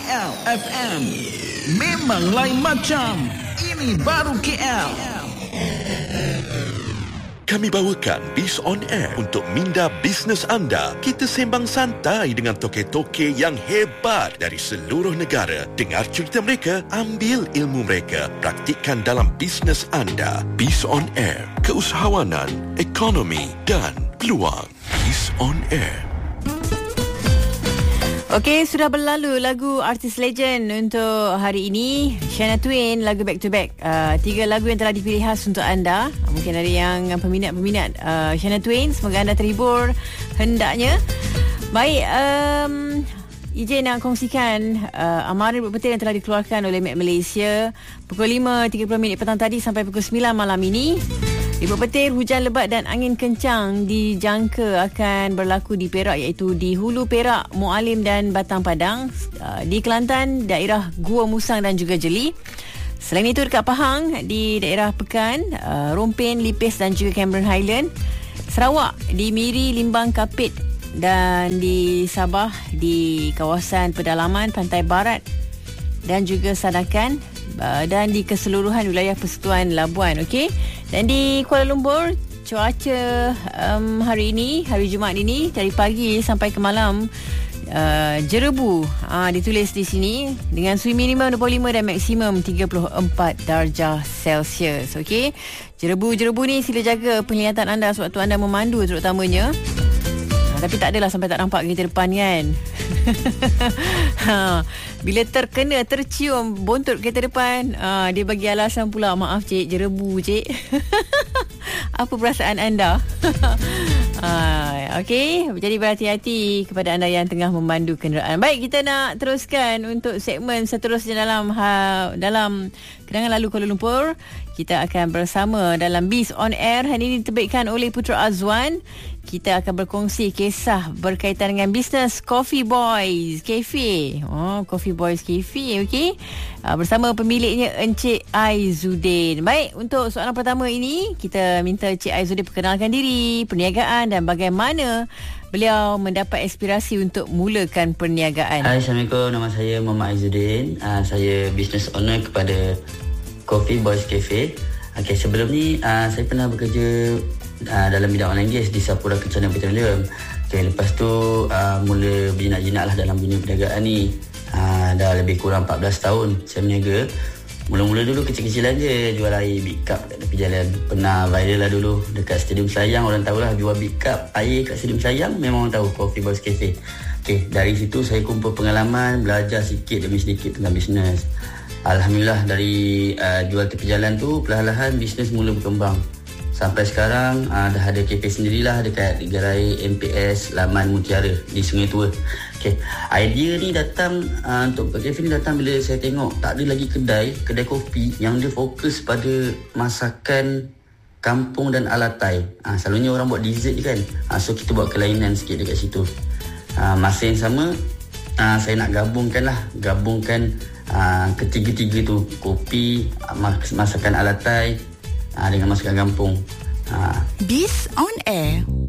KL FM. Memang lain macam. Ini baru KL. Kami bawakan Biz On Air untuk minda bisnes anda. Kita sembang santai dengan toke-toke yang hebat dari seluruh negara. Dengar cerita mereka, ambil ilmu mereka, praktikkan dalam bisnes anda. Biz On Air, keusahawanan, ekonomi dan peluang. Biz On Air. Okey, sudah berlalu lagu artis legend untuk hari ini. Shania Twain, lagu back to back. 3 lagu yang telah dipilih khas untuk anda. Mungkin ada yang peminat-peminat Shania Twain. Semoga anda terhibur hendaknya. Baik, Ijin nak kongsikan amaran berpetir yang telah dikeluarkan oleh Met Malaysia pukul 5.30 petang tadi sampai pukul 9 malam ini. Ribut petir, hujan lebat dan angin kencang dijangka akan berlaku di Perak, iaitu di Hulu Perak, Mualim dan Batang Padang. Di Kelantan, daerah Gua Musang dan juga Jeli. Selain itu dekat Pahang, di daerah Pekan, Rompin, Lipis dan juga Cameron Highland. Sarawak, di Miri, Limbang, Kapit dan di Sabah, di kawasan pedalaman Pantai Barat dan juga Sadakan, dan di keseluruhan wilayah Persekutuan Labuan. Okey. Dan di Kuala Lumpur, cuaca hari ini, hari Jumaat ini, dari pagi sampai ke malam, jerebu ditulis di sini, dengan suhu minimum 25 dan maksimum 34 darjah Celsius. Okey. Jerebu ni sila jaga penglihatan anda sewaktu anda memandu terutamanya. Tapi tak adalah sampai tak nampak kereta depan kan. Bila tercium bontot kereta depan, dia bagi alasan pula, maaf cik, jerebu cik. Apa perasaan anda? Okey, jadi berhati-hati kepada anda yang tengah memandu kenderaan. Baik, kita nak teruskan untuk segmen seterusnya dalam Kenangan Lalu Kuala Lumpur. Kita akan bersama dalam Biz On Air. Hari ini diterbitkan oleh Putra Azwan. Kita akan berkongsi kisah berkaitan dengan bisnes Coffee Boys Cafe. Coffee Boys Cafe, okey. Bersama pemiliknya Encik Aizudin. Baik, untuk soalan pertama ini, kita minta Encik Aizudin perkenalkan diri, perniagaan dan bagaimana beliau mendapat inspirasi untuk mulakan perniagaan. Hai, Assalamualaikum. Nama saya Muhammad Aizudin. Saya business owner kepada Coffee Boys Cafe. Okay, sebelum ni saya pernah bekerja dalam bidang online gas di Sapura Kencana Petroleum. Okay, lepas tu mula berjinak-jinak lah dalam dunia perniagaan ni. Dah lebih kurang 14 tahun saya berniaga. Mula-mula dulu kecil-kecilan je, jual air big cup kat tepi jalan. Pernah viral lah dulu dekat Stadium Sayang. Orang tahulah jual big cup air kat Stadium Sayang, memang orang tahu Coffee Boys Cafe. Okay, dari situ saya kumpul pengalaman, belajar sikit demi sedikit tentang bisnes. Alhamdulillah, dari jual tepi jalan tu, perlahan-lahan bisnes mula berkembang. Sampai sekarang dah ada kafe sendirilah dekat gerai MPS Laman Mutiara di Sungai Tua. Okay. Idea ni datang untuk buka kafe ni datang bila saya tengok tak ada lagi kedai kopi yang dia fokus pada masakan kampung dan alatai. Selalunya orang buat dessert je kan. So kita buat kelainan sikit dekat situ. Masa yang sama saya nak gabungkan ketiga-tiga tu, kopi, masakan alatai dengan masakan kampung. Biz On Air.